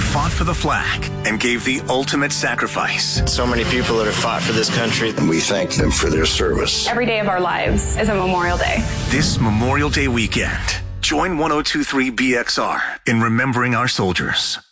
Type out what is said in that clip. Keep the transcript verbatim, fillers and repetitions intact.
fought for the flag and gave the ultimate sacrifice. So many people that have fought for this country. And we thank them for their service. Every day of our lives is a Memorial Day. This Memorial Day weekend, join one oh two three B X R in remembering our soldiers.